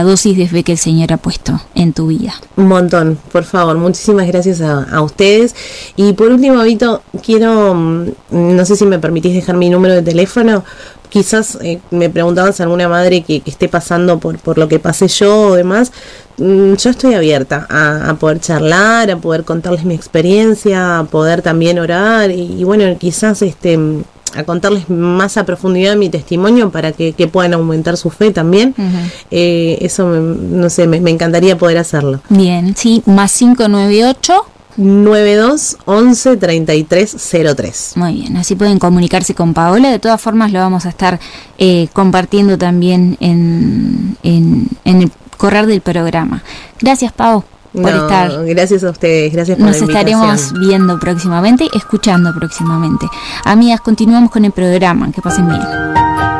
la dosis de fe que el Señor ha puesto en tu vida. Un montón, por favor, muchísimas gracias a ustedes. Y por último, Vito, quiero, no sé si me permitís dejar mi número de teléfono. Quizás me preguntaban si alguna madre que esté pasando por lo que pasé yo o demás. Yo estoy abierta a poder charlar, a poder contarles mi experiencia, a poder también orar y bueno, quizás a contarles más a profundidad mi testimonio para que puedan aumentar su fe también. Eso, no sé, me encantaría poder hacerlo. Bien, sí, más 598 92 11 33 03. Muy bien, así pueden comunicarse con Paola. De todas formas lo vamos a estar compartiendo también en el correr del programa. Gracias, Pau, por estar. Gracias a ustedes, gracias por la invitación. Nos estaremos viendo próximamente, escuchando próximamente. Amigas, continuamos con el programa. Que pasen bien.